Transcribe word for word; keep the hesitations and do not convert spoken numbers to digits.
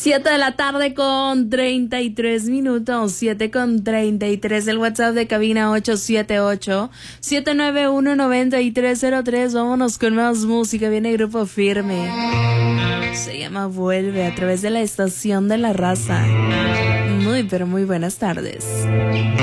Siete de la tarde con treinta y tres minutos, siete con treinta y tres, el WhatsApp de cabina ocho siete ocho, siete nueve uno, nueve tres cero tres. Vámonos con más música, viene Grupo Firme. Se llama Vuelve a través de la estación de La Raza. Muy pero muy buenas tardes.